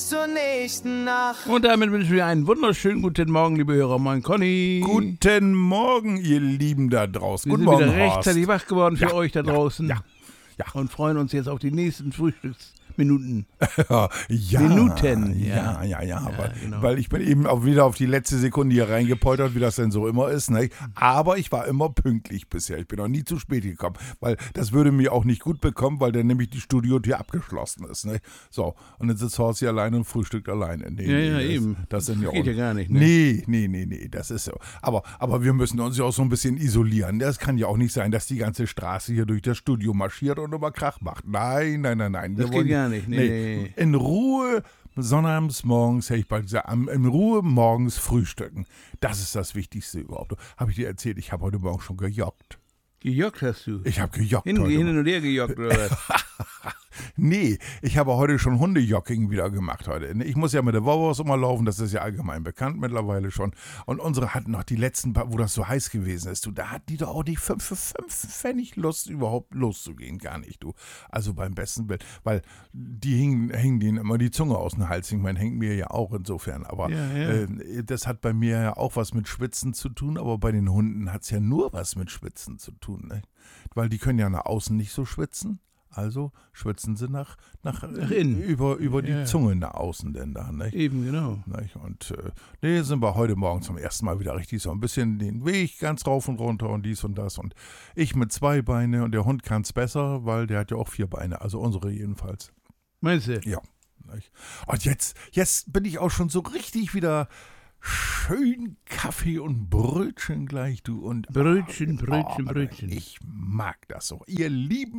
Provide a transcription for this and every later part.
bis zur nächsten Nacht. Und damit wünschen wir einen wunderschönen guten Morgen, liebe Hörer. Moin, Conny. Guten Morgen, ihr Lieben da draußen. Wir Guten sind Morgen, wieder Horst. rechtzeitig wach geworden für euch da draußen. Ja. Und freuen uns jetzt auf die nächsten Frühstücksminuten. Ja, Minuten, ja, genau. weil ich bin eben auch wieder auf die letzte Sekunde hier reingepoltert, wie das denn so immer ist, ne? Aber ich war immer pünktlich bisher, ich bin auch nie zu spät gekommen, weil das würde mir auch nicht gut bekommen, weil dann nämlich die Studiotür abgeschlossen ist, ne? So, und dann sitzt Horst hier alleine und frühstückt alleine. Nee, eben. Das Geht ja gar nicht, ne? Nee, das ist so. Aber wir müssen uns ja auch so ein bisschen isolieren. Das kann ja auch nicht sein, dass die ganze Straße hier durch das Studio marschiert und immer Krach macht. Nein. Das geht gar nicht, nee. In Ruhe, sonnabends morgens, hätte ich bald gesagt, in Ruhe morgens frühstücken. Das ist das Wichtigste überhaupt. Habe ich dir erzählt, ich habe heute Morgen schon gejoggt. Gejoggt hast du? Ich habe gejoggt Hin und her gejoggt, oder was? Nee, ich habe heute schon Hundejogging wieder gemacht heute. Ich muss ja mit der Wauwurst immer laufen, das ist ja allgemein bekannt mittlerweile schon. Und unsere hatten noch die letzten paar, wo das so heiß gewesen ist, du, da hatten die doch auch nicht 5 Pfennig Lust, überhaupt loszugehen, gar nicht, du. Also beim besten Bild, weil die hingen denen immer die Zunge aus dem Hals. Ich meine, hängt mir ja auch insofern, aber das hat bei mir ja auch was mit Schwitzen zu tun, aber bei den Hunden hat es ja nur was mit Schwitzen zu tun, ne? Weil die können ja nach außen nicht so schwitzen. Also schwitzen sie nach innen. Über die Zunge nach außen denn da. Nicht? Eben, genau. Nicht? Und sind wir heute Morgen zum ersten Mal wieder richtig so ein bisschen den Weg ganz rauf und runter und dies und das. Und ich mit 2 Beine und der Hund kann es besser, weil der hat ja auch 4 Beine, also unsere jedenfalls. Meinst du? Ja. Nicht? Und jetzt bin ich auch schon so richtig wieder schön Kaffee und Brötchen gleich, du. Und Brötchen. Ich mag das so. Ihr Lieben,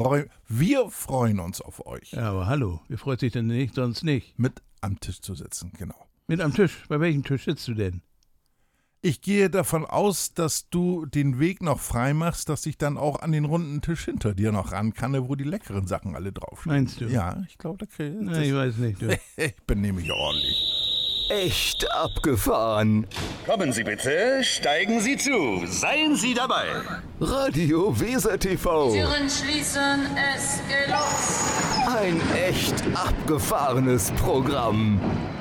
wir freuen uns auf euch. Ja, aber hallo, wer freut sich denn nicht, sonst nicht? Mit am Tisch zu sitzen, genau. Mit am Tisch? Bei welchem Tisch sitzt du denn? Ich gehe davon aus, dass du den Weg noch frei machst, dass ich dann auch an den runden Tisch hinter dir noch ran kann, wo die leckeren Sachen alle draufstehen. Meinst du? Ja, ich glaube, da kriege ich. Na, ich weiß nicht, du. Ich bin nämlich ordentlich. Echt abgefahren. Kommen Sie bitte, steigen Sie zu, seien Sie dabei. Radio Weser TV. Türen schließen, es geht los. Ein echt abgefahrenes Programm.